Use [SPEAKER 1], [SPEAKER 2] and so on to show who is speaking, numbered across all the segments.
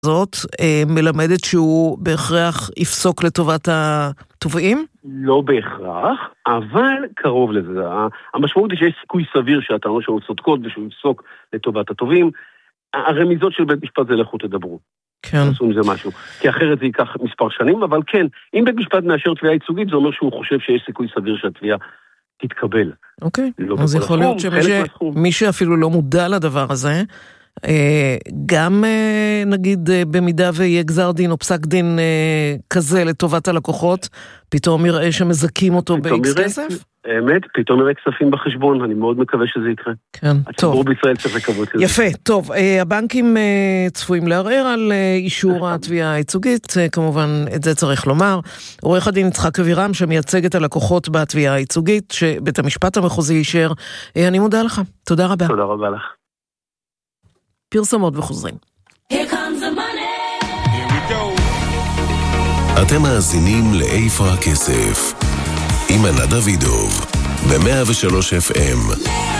[SPEAKER 1] זאת מלמדת שהוא בהכרח יפסוק לטובת התובעים?
[SPEAKER 2] לא בהכרח, אבל קרוב לזה. המשמעות היא שיש סיכוי סביר שהטענות שלו צודקות ושהוא יפסוק לטובת התובעים. הרמיזות של בית משפט זה לכו תדברו.
[SPEAKER 1] כן.
[SPEAKER 2] עשו עם זה משהו. כי אחרת זה ייקח מספר שנים, אבל כן, אם בית משפט מאשר תביעה ייצוגית, זה אומר שהוא חושב שיש סיכוי סביר שהתביעה תתקבל.
[SPEAKER 1] אוקיי, אז יכול להיות שמי שאפילו לא מודע לדבר הזה, גם נגיד במידה ויהיה גזר דין או פסק דין כזה לטובת הלקוחות, פתאום יראה שמזכים אותו באיקס כסף?
[SPEAKER 2] האמת, פתאום יראה כספים בחשבון, אני מאוד מקווה שזה יקרה.
[SPEAKER 1] כן, טוב.
[SPEAKER 2] הציבור בישראל צריך לקוות לזה.
[SPEAKER 1] יפה, טוב, הבנקים צפויים לערער על אישור התביעה הייצוגית, כמובן את זה צריך לומר. עורך הדין יצחק אבירם שמייצג את הלקוחות בתביעה הייצוגית, שבית המשפט המחוזי אישר. אני מודה לך, תודה רבה.
[SPEAKER 2] תודה רבה לך.
[SPEAKER 1] פרסומות וחוזרים.
[SPEAKER 3] אתם מאזינים לאיפה הכסף עם ענת דוידוב ב-103 FM.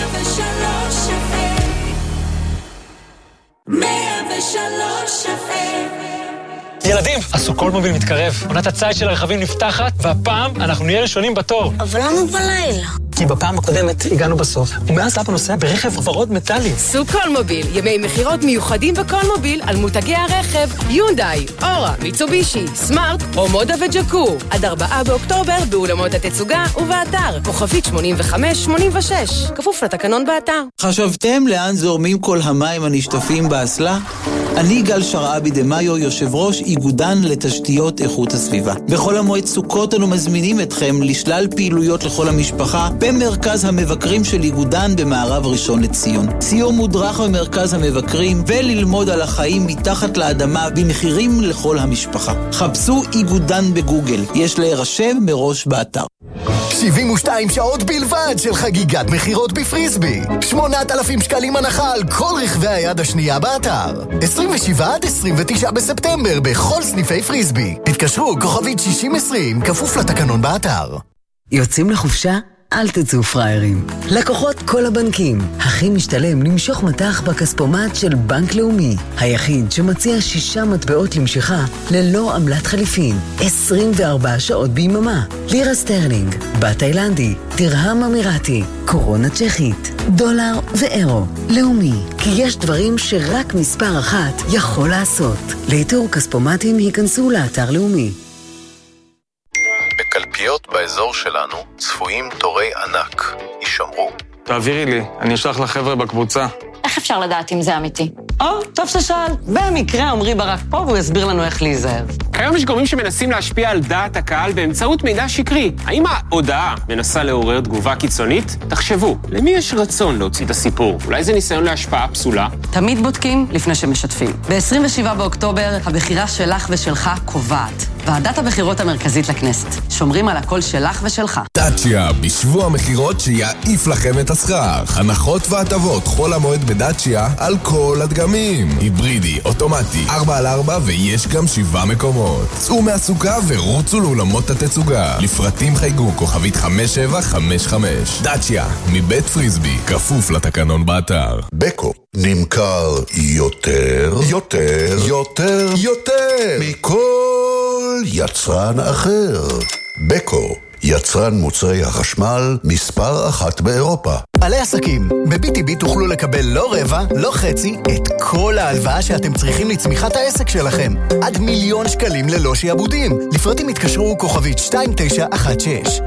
[SPEAKER 4] 103 FM. ילדים, הסוכות מוביל מתקרב. עונת הציד של הרכבים נפתחת, והפעם אנחנו נהיה ראשונים בתור.
[SPEAKER 5] אבל למה בלילה?
[SPEAKER 4] כי בפעם הקודמת הגענו בסוף, ומאז אבא נוסע ברכב ורוד מטלי.
[SPEAKER 6] סוכות מוביל, ימי מחירות מיוחדים בכל מוביל על מותגי הרכב, יונדאי, אורה, מיצובישי, סמארט, הומודה וג'קור. עד 4 באוקטובר באולמות התצוגה ובאתר, כוכבית 8586, כפוף לתקנון באתר.
[SPEAKER 7] חשבתם לאן זורמים כל המים הנשטפים באסלה? אני גל שרעבי דמאיו, יושב ראש איגודן לתשתיות איכות הסביבה. בכל המועד סוכות אנו מזמינים אתכם לשלל פעילויות לכל המשפחה במרכז המבקרים של איגודן במערב ראשון לציון. סיור מודרך במרכז המבקרים וללמוד על החיים מתחת לאדמה במחירים לכל המשפחה. חפשו איגודן בגוגל, יש להירשם מראש באתר.
[SPEAKER 8] 72 שעות בלבד של חגיגת מחירות בפריסבי. 8,000 שקלים הנחה על כל רכבי היד השנייה באתר. 27 עד 29 בספטמבר בכל סניפי פריסבי. התקשרו כוכבית 6020, כפוף לתקנון באתר.
[SPEAKER 9] יוצאים לחופשה? אל תצאו פריירים. לקוחות כל הבנקים. הכי משתלם למשוך מטח בכספומט של בנק לאומי. היחיד שמציע 6 מטבעות למשיכה ללא עמלת חליפין. 24 שעות ביממה. לירה סטרלינג, בת תאילנדי, תרהם אמירתי, קורונה צ'כית, דולר ואירו. לאומי, כי יש דברים שרק מספר אחת יכול לעשות. לאיתור כספומטים היכנסו לאתר לאומי.
[SPEAKER 3] בקלפיות באזור שלנו צפויים תורי ענק. יישמרו.
[SPEAKER 10] תעבירי לי, אני אשלח לחבר'ה בקבוצה.
[SPEAKER 11] איך אפשר לדעת אם זה אמיתי?
[SPEAKER 12] טוב ששאל. במקרה עמרי ברק פה והוא יסביר לנו איך להיזהר.
[SPEAKER 13] כיום יש גורמים שמנסים להשפיע על דעת הקהל באמצעות מידע שקרי. האם ההודעה מנסה לעורר תגובה קיצונית? תחשבו, למי יש רצון להוציא את הסיפור? אולי זה ניסיון להשפעה פסולה?
[SPEAKER 12] תמיד בודקים לפני שמשתפים. ב-27 באוקטובר הבחירה שלך ושלך קובעת. ועדת הבחירות המרכזית לכנסת. שומרים על הקול שלך ושלך.
[SPEAKER 14] דאצ'יה, בשבוע המחירות שיעיף לכם את השכר. הנחות והטבות, חול המועד בדאצ'יה על כל הדגמים. היברידי, אוטומטי, 4x4 ויש גם 7 מקומות. צאו מהסוכה ורוצו לאולמות התצוגה. לפרטים חייגו כוכבית 5755. דאצ'יה, מבית פריסבי, כפוף לתקנון באתר.
[SPEAKER 15] בקו נמכר יותר מכל יצרן אחר. בקו, יצרן מוצרי החשמל מספר 1 באירופה.
[SPEAKER 8] בעלי עסקים, ב-BTB תוכלו לקבל לא רבע, לא חצי, את כל ההלוואה שאתם צריכים לצמיחת העסק שלכם. עד 1,000,000 שקלים ללא שיעבודים. לפרטים התקשרו כוכבית 2916.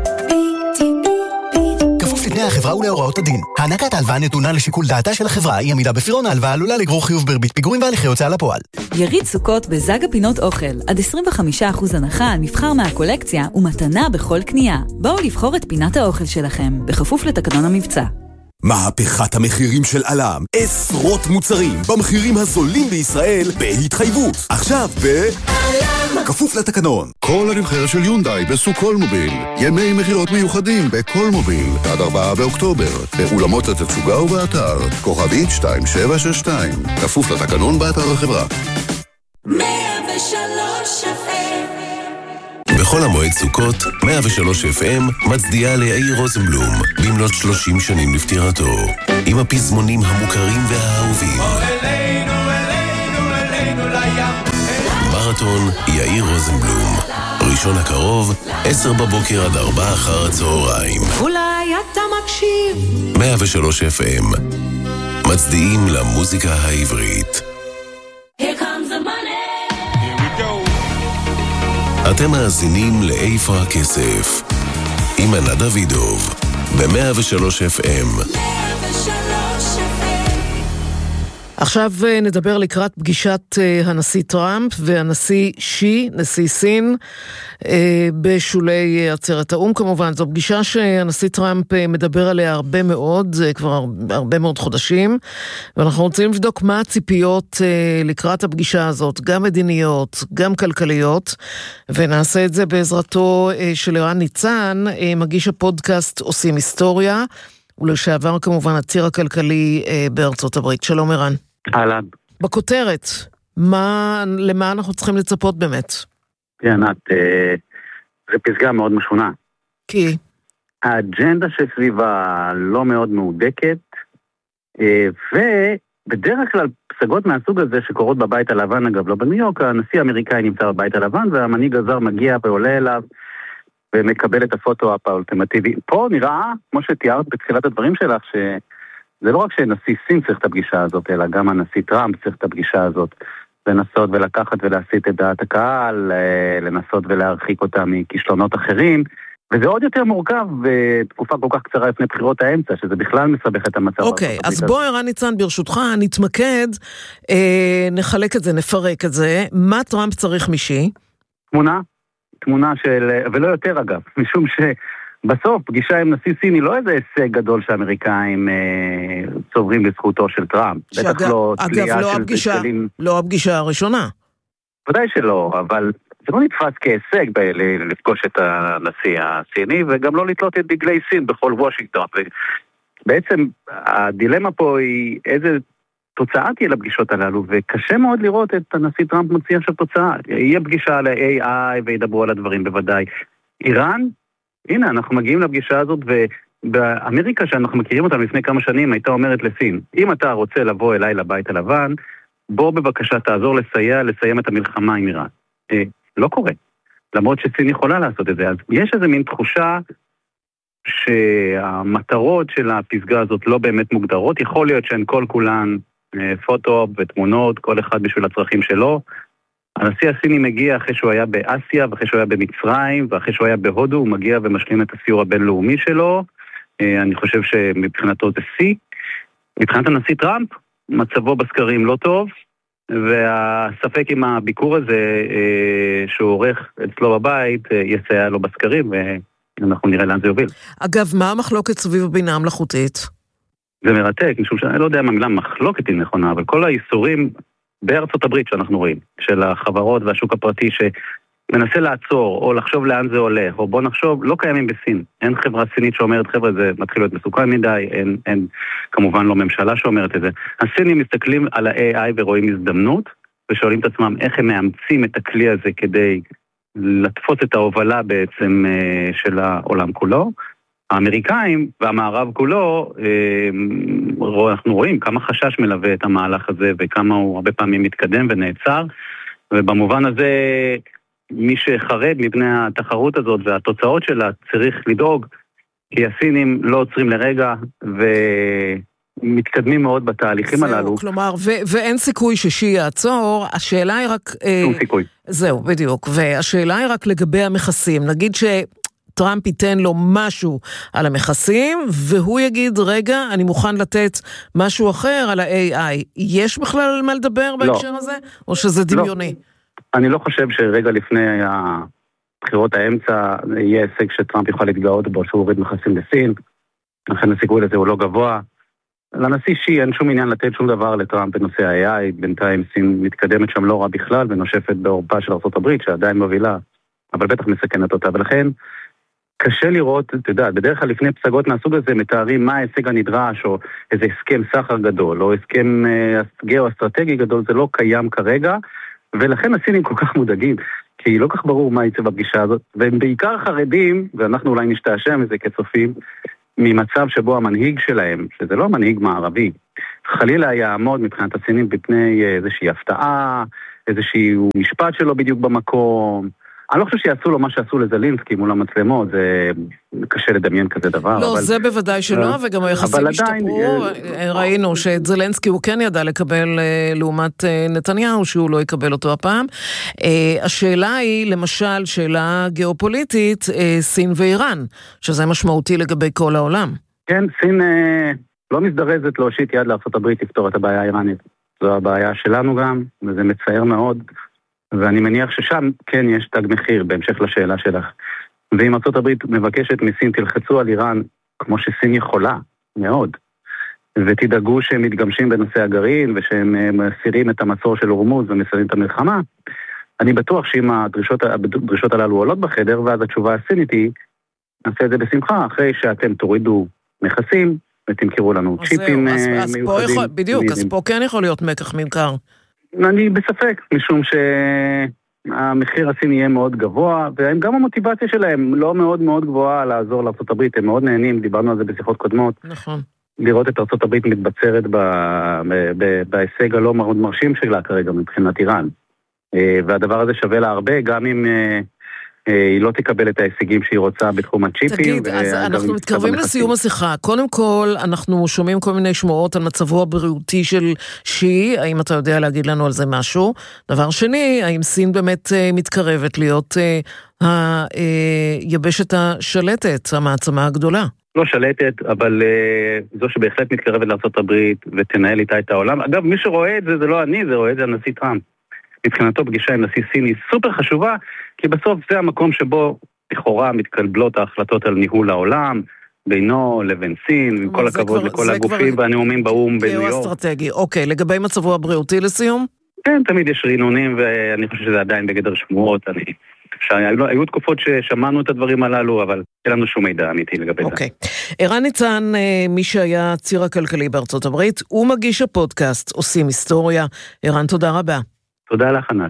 [SPEAKER 8] כפוף לתנאי החברה ולהוראות הדין. הענקת ההלוואה נתונה לשיקול דעתה של החברה. אי עמידה בפירעון ההלוואה עלולה לגרור חיוב בריבית פיגורים והליכי הוצאה לפועל.
[SPEAKER 16] יריד סוכות בזאגה פינות אוכל. עד 25% הנחה על מבחר מהקולקציה ומתנה בכל קנייה. בואו לבחור את פינת האוכל שלכם, בכפוף לתקנון המבצע.
[SPEAKER 17] מהפכת המחירים של אלם. עשרות מוצרים במחירים הזולים בישראל בהתחייבות. עכשיו כפוף לתקנון.
[SPEAKER 15] כל הנבחרת של יונדאי בסוכול מוביל. ימי מחירות מיוחדים בכל מוביל. עד 4 באוקטובר. באולמות התצוגה ובאתר. כוכבית 2762. כפוף לתקנון באתר החברה.
[SPEAKER 4] 103 FM.
[SPEAKER 3] בכל המועד סוכות, 103 FM מצדיעה ליאיר רוזנבלום במלאת 30 שנים לפטירתו. עם הפזמונים המוכרים והאהובים.
[SPEAKER 4] אלינו, אלינו, אלינו,
[SPEAKER 3] מרתון יאיר רוזנבלום. ראשון הקרוב, 10 בבוקר עד 4 אחר הצהריים.
[SPEAKER 5] אולי אתה מקשיב.
[SPEAKER 3] 103 FM. מצדיעים למוזיקה העברית.
[SPEAKER 5] Here comes the money.
[SPEAKER 3] Here we go. אתם מאזינים לאיפה הכסף. עם ענת דוידוב. ב-103 FM.
[SPEAKER 1] עכשיו נדבר לקראת פגישת הנשיא טראמפ והנשיא שי, נשיא סין, בשולי עצרת האום כמובן. זו פגישה שהנשיא טראמפ מדבר עליה הרבה מאוד, כבר הרבה מאוד חודשים, ואנחנו רוצים לבדוק מה הציפיות לקראת הפגישה הזאת, גם מדיניות, גם כלכליות, ונעשה את זה בעזרתו של ערן ניצן, מגיש הפודקאסט עושים היסטוריה, ולשעבר כמובן הציר הכלכלי בארצות הברית. שלום ערן.
[SPEAKER 18] אהלן.
[SPEAKER 1] בכותרת, למה אנחנו צריכים לצפות באמת?
[SPEAKER 18] ענת, זה פסגה מאוד משונה.
[SPEAKER 1] כי?
[SPEAKER 18] האג'נדה שסביבה לא מאוד מהודקת, ובדרך כלל פסגות מהסוג הזה שקורות בבית הלבן, אגב לא בניו יורק, הנשיא האמריקאי נמצא בבית הלבן, והמנהיג הזר מגיע ועולה אליו, ומקבל את הפוטו-אפ האולטימטיבי. פה נראה, כמו שתיארת בתחילת הדברים שלך, שזה לא רק שנשיא סין צריך את הפגישה הזאת, אלא גם הנשיא טראמפ צריך את הפגישה הזאת, לנסות ולקחת ולהסיט את דעת הקהל, לנסות ולהרחיק אותה מכישלונות אחרים, וזה עוד יותר מורכב בתקופה כל כך קצרה לפני בחירות האמצע, שזה בכלל מסבך את המצב.
[SPEAKER 1] אוקיי, אז בוא ערן ניצן ברשותך, נתמקד, נחלק את זה, נפרק את זה, מה טראמפ צריך משי?
[SPEAKER 18] תמונה של, ולא יותר אגב, משום שבסוף פגישה עם נשיא סיני לא איזה הישג גדול שהאמריקאים צוברים בזכותו של טראמפ.
[SPEAKER 1] אגב, לא הפגישה הראשונה.
[SPEAKER 18] ודאי שלא, אבל זה לא נתפס כהישג לפגוש את הנשיא הסיני, וגם לא לתלות את דגלי סין בכל וושינגטון. בעצם הדילמה פה היא איזה תוצאה תהיה לפגישות הללו, וקשה מאוד לראות את הנשיא טראמפ מציע של תוצאה. יהיה פגישה על ה-AI וידברו על הדברים בוודאי. איראן, הנה, אנחנו מגיעים לפגישה הזאת, ובאמריקה שאנחנו מכירים אותם לפני כמה שנים, הייתה אומרת לסין, אם אתה רוצה לבוא אליי לבית הלבן, בוא בבקשה תעזור לסיים את המלחמה עם איראן. לא קורה. למרות שסין יכולה לעשות את זה. אז יש איזה מין תחושה שהמטרות של הפסגה הזאת לא באמת מוגדרות. יכול להיות שהן כל כולן פוטו ותמונות, כל אחד בשביל הצרכים שלו. הנשיא הסיני מגיע אחרי שהוא היה באסיה, ואחרי שהוא היה במצרים, ואחרי שהוא היה בהודו, הוא מגיע ומשלים את הסיור הבינלאומי שלו. אני חושב שמבחינתו זה שיא. מבחינת הנשיא טראמפ, מצבו בסקרים לא טוב, והספק עם הביקור הזה שהוא עורך אצלו בבית, יסייע לו בסקרים, ואנחנו נראה לאן זה יוביל.
[SPEAKER 1] אגב, מה המחלוקת סביב הבינה המלאכותית?
[SPEAKER 18] זה מרתק, משום שאני לא יודע מה המילה מחלוקת היא נכונה, אבל כל האיסורים בארצות הברית שאנחנו רואים, של החברות והשוק הפרטי שמנסה לעצור, או לחשוב לאן זה הולך, או בוא נחשוב, לא קיימים בסין. אין חברה סינית שאומרת, חבר'ה, זה מתחיל להיות מסוכן מדי, אין כמובן לא ממשלה שאומרת את זה. הסינים מסתכלים על ה-AI ורואים הזדמנות, ושואלים את עצמם איך הם מאמצים את הכלי הזה כדי לתפוס את ההובלה בעצם של העולם כולו. האמריקאים והמערב כולו, אנחנו רואים כמה חשש מלווה את המהלך הזה, וכמה הוא הרבה פעמים מתקדם ונעצר, ובמובן הזה מי שחרד מפני התחרות הזאת והתוצאות שלה צריך לדאוג, כי הסינים לא עוצרים לרגע ומתקדמים מאוד בתהליכים הללו.
[SPEAKER 1] כלומר, ואין סיכוי ששי יעצור, השאלה היא רק...
[SPEAKER 18] שום סיכוי.
[SPEAKER 1] זהו, בדיוק, והשאלה היא רק לגבי המכסים. נגיד טראמפ ייתן לו משהו על המכסים, והוא יגיד, רגע, אני מוכן לתת משהו אחר על ה-AI. יש בכלל על מה לדבר בהקשר הזה? או שזה דמיוני?
[SPEAKER 18] אני לא חושב שרגע לפני הבחירות האמצע יהיה הישג שטראמפ יוכל להתגאות בו, שהוא הוריד מכסים לסין, לכן הסיכוי לזה הוא לא גבוה. לנשיא שי אין שום עניין לתת שום דבר לטראמפ בנושא ה-AI, בינתיים סין מתקדמת שם לא רע בכלל, ונושפת בעורפה של ארצות הברית, שעדיין מובילה, אבל בטח מסכנת אותה, ולכן קשה לראות, אתה יודע, בדרך כלל לפני פסגות מהסוג הזה מתארים מה ההישג הנדרש, או איזה הסכם סחר גדול, או הסכם גאו-אסטרטגי גדול, זה לא קיים כרגע, ולכן הסינים כל כך מודאגים, כי לא כך ברור מה יצא בפגישה הזאת, והם בעיקר חרדים, ואנחנו אולי נשתעשע מזה כצופים, ממצב שבו המנהיג שלהם, שזה לא מנהיג מערבי, חלילה יעמוד מבחינת הסינים בפני איזושהי הפתעה, איזשהו משפט שלו בדיוק במקום. אני לא חושב שיעשו לו מה שעשו לזלינסקי מול המצלמות, זה קשה לדמיין כזה דבר.
[SPEAKER 1] לא, זה בוודאי שלא, וגם היחסים השתפרו, ראינו שאת זלינסקי הוא כן ידע לקבל לעומת נתניהו, שהוא לא יקבל אותו הפעם. השאלה היא, למשל, שאלה גיאופוליטית, סין ואיראן, שזה משמעותי לגבי כל העולם.
[SPEAKER 18] כן, סין לא מזדרזת להושיט יד לארצות הברית לפתור את הבעיה האיראנית. זו הבעיה שלנו גם, וזה מצער מאוד. ואני מניח ששם כן יש תג מחיר בהמשך לשאלה שלך. ואם ארצות הברית מבקשת מסין, תלחצו על איראן כמו שסין יכולה, מאוד. ותדאגו שהם מתגמשים בנושא הגרעין, ושהם מסירים את המצור של הורמוז ומסיימים את המלחמה. אני בטוח שאם הדרישות הללו עולות בחדר, ואז התשובה הסינית היא, נעשה את זה בשמחה, אחרי שאתם תורידו מכסים, ותמכרו לנו צ'יפים מיוחדים.
[SPEAKER 1] בדיוק, אז פה כן יכול להיות מקח ממכר.
[SPEAKER 18] אני בספק, משום שהמחיר הסיני יהיה מאוד גבוה, וגם המוטיבציה שלהם לא מאוד מאוד גבוהה לעזור לארצות הברית, הם מאוד נהנים, דיברנו על זה בשיחות קודמות.
[SPEAKER 1] נכון.
[SPEAKER 18] לראות את ארצות הברית מתבצרת בהישג הלא מאוד מרשים שלה כרגע מבחינת איראן. והדבר הזה שווה לה הרבה, גם אם היא לא תקבל את ההישגים שהיא רוצה בתחום הצ'יפים.
[SPEAKER 1] תגיד, אז אנחנו מתקרבים לסיום השיחה. קודם כל, אנחנו שומעים כל מיני שמועות על מצבו הבריאותי של שי, האם אתה יודע להגיד לנו על זה משהו? דבר שני, האם סין באמת מתקרבת להיות היבשת השלטת, המעצמה הגדולה?
[SPEAKER 18] לא שלטת, אבל זו שבהחלט מתקרבת לארצות הברית ותנהל איתה את העולם. אגב, מי שרואה את זה, זה לא אני, זה רואה את זה הנשיא טראמפ. מבחינתו פגישה עם נשיא סיני סופר חשובה, כי בסוף זה המקום שבו לכאורה מתקבלות ההחלטות על ניהול העולם, בינו לבין סין, עם כל הכבוד לכל הגופים והנאומים באום בניו יורק.
[SPEAKER 1] אסטרטגי. אוקיי, לגבי מצבו הבריאותי לסיום?
[SPEAKER 18] כן, תמיד יש רינונים, ואני חושב שזה עדיין בגדר שמועות. היו תקופות ששמענו את הדברים הללו, אבל אין לנו שום מידע אמיתי לגבי זה.
[SPEAKER 1] אוקיי. ערן ניצן, מי שהיה ציר הכלכלי בארצות הברית, הוא מגיש הפודקאסט, עושים היסטוריה. ערן, תודה רבה.
[SPEAKER 18] תודה לך, ענת.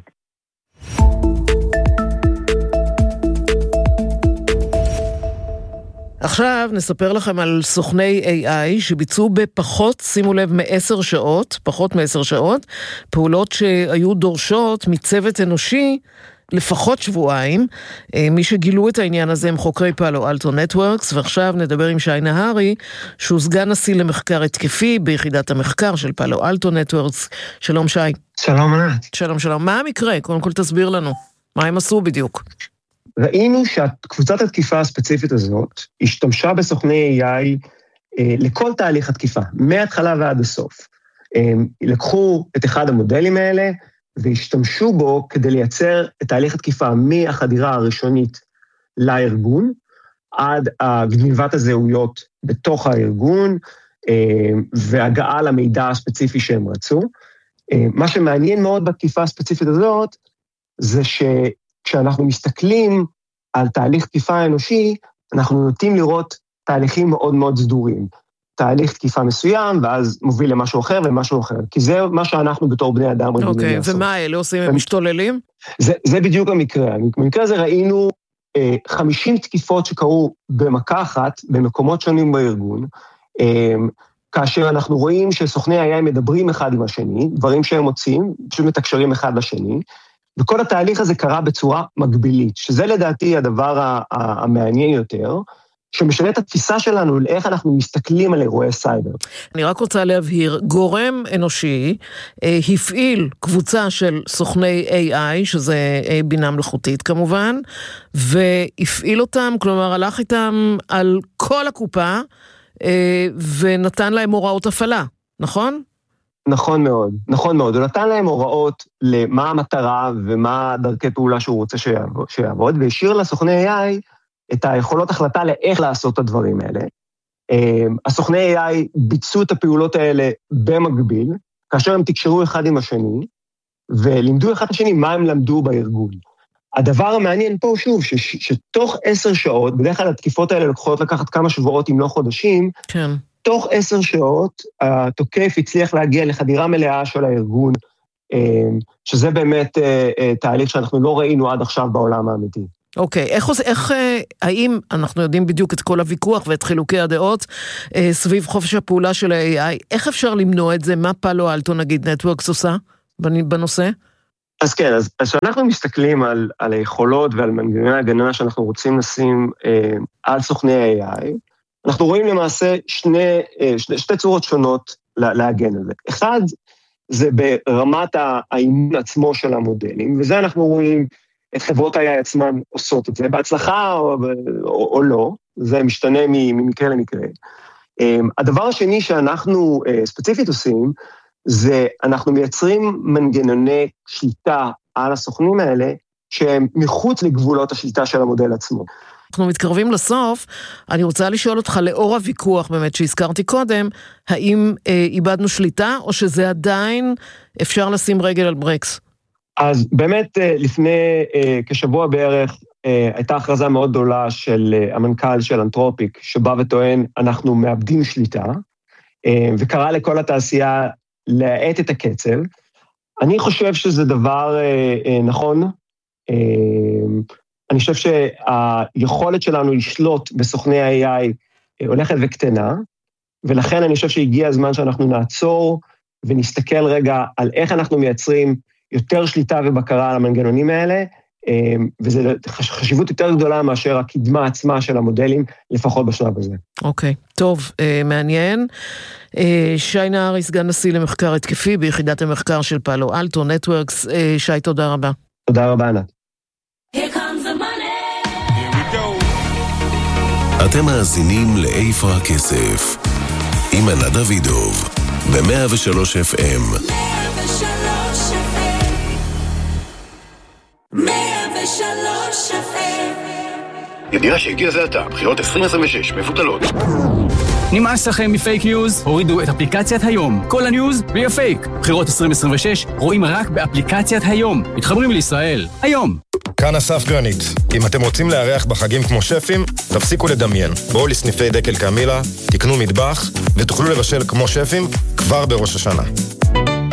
[SPEAKER 1] עכשיו נספר לכם על סוכני AI שביצעו בפחות, שימו לב, פחות מ10 שעות, פעולות שהיו דורשות מצוות אנושי לפחות שבועיים. מי שגילו את העניין הזה הם חוקרי פאלו אלטו נטוורקס, ועכשיו נדבר עם שי נהרי, שהוא סגן נשיא למחקר התקפי ביחידת המחקר של פאלו אלטו נטוורקס. שלום שי.
[SPEAKER 19] שלום ענת.
[SPEAKER 1] שלום. מה המקרה? קודם כל תסביר לנו. מה הם עשו בדיוק?
[SPEAKER 19] ראינו שקבוצת התקיפה הספציפית הזאת השתמשה בסוכני AI לכל תהליך התקיפה, מההתחלה ועד הסוף. לקחו את אחד המודלים האלה, והשתמשו בו כדי לייצר את תהליך התקיפה מהחדירה הראשונית לארגון, עד גניבת הזהויות בתוך הארגון, והגעה למידע הספציפי שהם רצו. מה שמעניין מאוד בתקיפה הספציפית הזאת, זה שכשאנחנו מסתכלים על תהליך תקיפה אנושי, אנחנו נוטים לראות תהליכים מאוד מאוד סדורים. תהליך תקיפה מסוים, ואז מוביל למשהו אחר ומשהו אחר. כי זה מה שאנחנו בתור בני אדם רגילים לעשות.
[SPEAKER 1] אוקיי, ומה אלה עושים? הם משתוללים?
[SPEAKER 19] זה בדיוק המקרה. במקרה הזה ראינו 50 תקיפות שקרו במכה אחת, במקומות שונים בארגון, כאשר אנחנו רואים שסוכני AI מדברים אחד עם השני, דברים שהם מוצאים, פשוט מתקשרים אחד לשני, וכל התהליך הזה קרה בצורה מקבילית, שזה לדעתי הדבר המעניין יותר, שמשנה את התפיסה שלנו לאיך אנחנו מסתכלים על אירועי סייבר.
[SPEAKER 1] אני רק רוצה להבהיר, גורם אנושי הפעיל קבוצה של סוכני AI, שזה בינה מלאכותית כמובן, והפעיל אותם, כלומר הלך איתם על כל הקופה, ונתן להם הוראות הפעלה, נכון?
[SPEAKER 19] נכון מאוד. הוא נתן להם הוראות למה המטרה ומה דרכי פעולה שהוא רוצה שיעבוד, והשאיר לסוכני AI את היכולות החלטה לאיך לעשות את הדברים האלה. הסוכני AI ביצעו את הפעולות האלה במקביל, כאשר הם תקשרו אחד עם השני, ולימדו אחד השני מה הם למדו בארגון. הדבר המעניין פה שוב, שתוך 10 שעות, בדרך כלל התקיפות האלה יכולות לקחת כמה שבועות אם לא חודשים,
[SPEAKER 1] כן.
[SPEAKER 19] תוך 10 שעות התוקף הצליח להגיע לחדירה מלאה של הארגון, שזה באמת תהליך שאנחנו לא ראינו עד עכשיו בעולם האמיתי.
[SPEAKER 1] אוקיי, האם אנחנו יודעים בדיוק את כל הוויכוח ואת חילוקי הדעות סביב חופש הפעולה של ה-AI, איך אפשר למנוע את זה? מה פאלו אלטו נגיד נטוורקס עושה בנושא?
[SPEAKER 19] אז כן, אז כשאנחנו מסתכלים על היכולות ועל מנגנוני ההגנה שאנחנו רוצים לשים על סוכני AI, אנחנו רואים למעשה שתי צורות שונות להגן על זה. אחד, זה ברמת האימון עצמו של המודלים, וזה אנחנו רואים את חברות AI עצמן עושות את זה, בהצלחה או לא, זה משתנה ממקרה למקרה. הדבר השני שאנחנו ספציפית עושים, זה אנחנו מייצרים מנגנוני שליטה על הסוכנים האלה, שהם מחוץ לגבולות השליטה של המודל עצמו.
[SPEAKER 1] אנחנו מתקרבים לסוף, אני רוצה לשאול אותך לאור הוויכוח באמת שהזכרתי קודם, האם איבדנו שליטה או שזה עדיין אפשר לשים רגל על ברקס?
[SPEAKER 19] אז באמת לפני כשבוע בערך הייתה הכרזה מאוד גדולה של המנכ"ל של אנתרופיק, שבא וטוען אנחנו מאבדים שליטה, וקרא לכל התעשייה להאט את הקצב. אני חושב שזה דבר נכון, אני חושב שהיכולת שלנו לשלוט בסוכני ה-AI הולכת וקטנה, ולכן אני חושב שהגיע הזמן שאנחנו נעצור ונסתכל רגע על איך אנחנו מייצרים יותר שליטה ובקרה על המנגנונים האלה, וזו חשיבות יותר גדולה מאשר הקדמה עצמה של המודלים, לפחות בשלב הזה.
[SPEAKER 1] אוקיי, טוב, מעניין. שי נהרי, סגן נשיא למחקר התקפי ביחידת המחקר של פאלו אלטו נטוורקס. שי, תודה רבה.
[SPEAKER 19] תודה רבה, ענת.
[SPEAKER 3] אתם מאזינים לאיפה הכסף עם ענת דוידוב ב-103 FM.
[SPEAKER 5] 103 FM.
[SPEAKER 20] ידיעה שהגיע זה עתה, בחירות 2026 מבוטלות.
[SPEAKER 21] נמאס לכם מפייק ניוז? הורידו את אפליקציית היום. כל הניוז בלי הפייק. בחירות 2026 רואים רק באפליקציית היום. מתחברים לישראל. היום.
[SPEAKER 22] כאן אסף גרנית. אם אתם רוצים לארח בחגים כמו שפים, תפסיקו לדמיין. בואו לסניפי דקל קמילה, תקנו מטבח ותוכלו לבשל כמו שפים כבר בראש השנה.